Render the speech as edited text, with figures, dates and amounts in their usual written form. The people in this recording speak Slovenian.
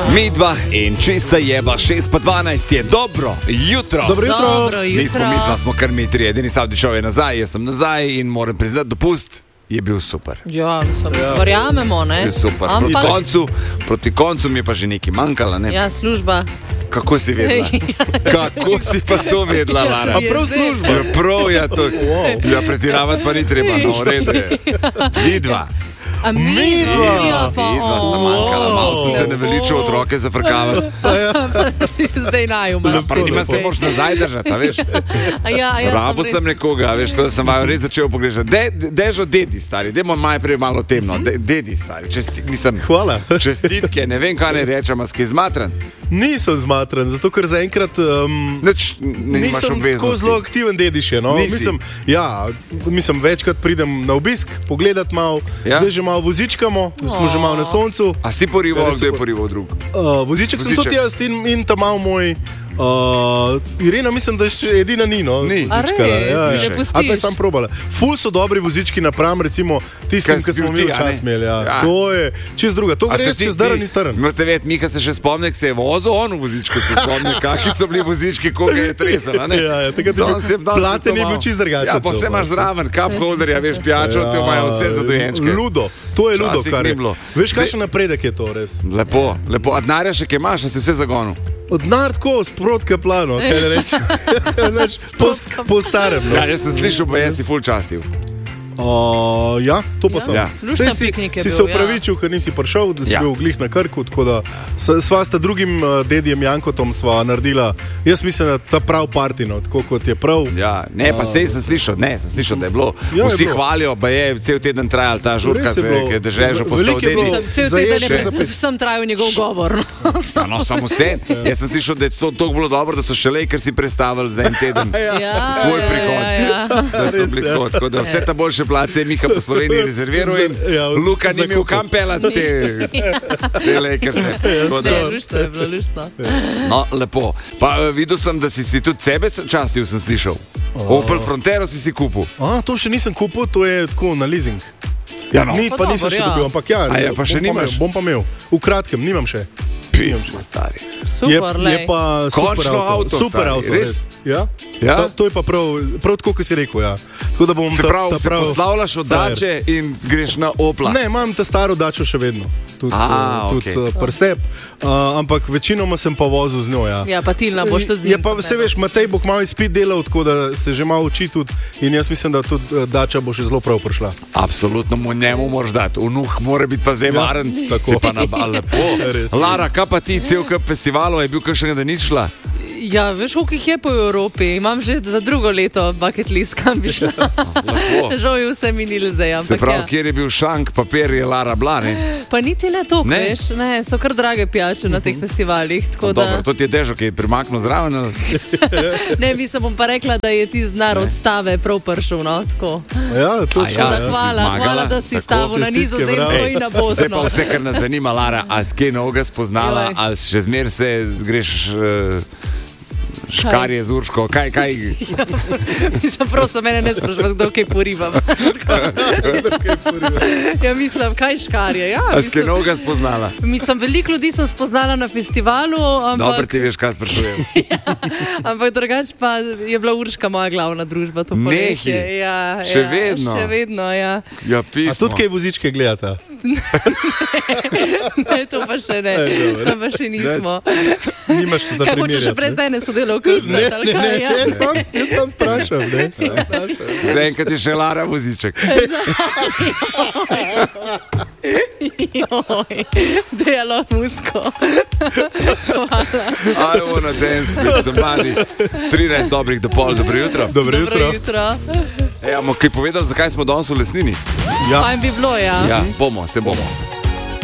Midva in čista jeba, 6:12 je dobro jutro. Dobro jutro. Dobro jutro. Nismo midva, smo kar mi tri. Edini Savdi šel je nazaj, jaz sem nazaj in moram priznati, dopust je bil super. Ja, verjamemo, ne? Je super. Proti koncu mi je pa že nekaj manjkalo, ne? Ja, služba. Kako si vedela? Kako si pa to vedela, Lara? A prav služba. Ja, prav, ja, to. Ja, pretiravati pa ni treba, no, v redu je. Midva. A Midva pa Midva sta manjkala, malo sem se naveličal otroke zafrkavati. si zdaj najumaš. Pa nima se moš nazaj držati, a veš? Rabo sem nekoga, veš, tako da sem malo res začel pogrešati. Dežo dedi, stari, dajmo najprej malo temno. Dedi, stari, Hvala. Čestitke, ne vem, kaj ne rečem, a si zmatran? Nisem zmatran, zato ker zaenkrat nisem tako zelo aktiven dediš. No? Mislim, večkrat pridem na obisk, pogledat malo, zdaj že malo vozičkamo, smo že malo na soncu. A si porival, kdo je porival drug? Voziček sem tudi jaz in ta malo moj. Irena, mislim, da je edina ni, no. Ni. Ne pustiš. Ali pa je sam probala. Ful so dobri vozički napram, recimo, tistim, ki smo mi včasih imeli. Ja. To je čist druga. To gre čez daran in staran. Morate vedeti, Miha se še spomne, se je vozil on v vozičku, se spomne, kakšni so bili vozički, koga je tresel, ne? Ja, platen je bil čist drugačen. Ja, pa vse imaš zraven, cup holderja, veš, pijačo, te imajo vse za dojenčke. Ludo, to je ludo, kar je. Veš, kakšen napredek je to, res. Lepo. A denarja še kaj imaš, a si vse zagonil? Odnar tako, sprot kaplano, kaj ne rečem. Po starem. No. Ja, jaz sem slišal, pa jaz si ful častil. Ja, to pa sem. Ja. Si se upravičil, ker nisi prišel, da si bil glih na Krku, tako da sva sta drugim dedijem Jankotom sva naredila, jaz mislim, da ta prav partino, tako kot je prav. Ja, ne, pa sem slišal, da je bilo. Vsi hvalijo, pa je cel teden trajal ta žurka, ki je dežežo postal dedi. Cel teden je vsem trajal njegov govor. No, samo vse. Jaz sem slišal, da je to tako bilo dobro, da so šele, ker si predstavili za en teden svoj prihod. Da so bili tako, da vse ta boljše place je Miha po Sloveniji rezerviral in Luka ni imel kam pelati te Lakerse. Luštno je bilo, luštno. No, lepo. Pa videl sem, da si tudi sebe častil, sem slišal. Opel Frontero si kupil. To še nisem kupil, to je tako na leasing. Ja, no. Ni, pa nisem še dobil, ampak ja, pa še nimaš? Bom pa imel. V kratkem, nimam še. Pismo, stari. Super, je pa super avto, res? Ja? To je pa prav tako, kot si rekel, ja. Tako da bom se poslavljaš od Dače in greš na Opla. Ne, imam ta staro Dačo še vedno. Tudi Persep, ampak večinoma sem pa vozil z njo, ja. Ja, pa Tilna boš tudi z njim. Ja, pa vse veš, Matej bo malo izpit delal, tako da se že malo uči tudi in jaz mislim, da tudi Dača bo še zelo prav prišla. Absolutno njemu moraš dati. Vnuh mora biti pa zdaj varen, tako pa nabal lepo. Lara, kaj pa ti, cel kup festivalov je bil kakšnega, da nisi šla? Ja, veš, koliko jih je po Evropi. Imam že za drugo leto bucket list, kam bi šla. Žal je vse minilo zdaj. Se pravi, kjer je bil šank, papir je Lara bila, ne? Pa niti ne to, veš. Ne, so kar drage pijače na teh festivalih. Dobro, to ti je Dežo, ki je primaknil zraven. Ne, mislim, bom pa rekla, da je ti znar od stave prav prišel, no, tako. Ja, točno. Hvala, da si stavil na Nizozemsko in na Bosno. Zdaj pa vse, kar nas zanima, Lara, a s kaj novega spoznala, ali še zmer se greš škarje z Urško, kaj? Mislim, prosim, mene ne sprašujem, kdo kaj porivam. Ja, mislim, kaj škarje? Ja, a s kaj novega spoznala? Mislim, veliko ljudi sem spoznala na festivalu, ampak... Dobro, ti veš, kaj sprašujem. Ampak drugač pa je bila Urška moja glavna družba. Nehi? Še vedno? Še vedno, ja. Ja, pismo. A tudi kaj vozičke gledata? Ne, to pa še ne. To pa še nismo. Nimaš za primerjati. Kaj hočeš še prej zdaj ne sodelal? Jaz sem vprašal. Zaenkrat je še Lara voziček. Dejalo musko. I wanna dance with somebody. 13 dobrih do pol, dobro jutro. Dobro jutro. Bomo kaj povedali, zakaj smo danes v Lesnini? Ja. Pa jim bi bilo, ja. Ja, se bomo.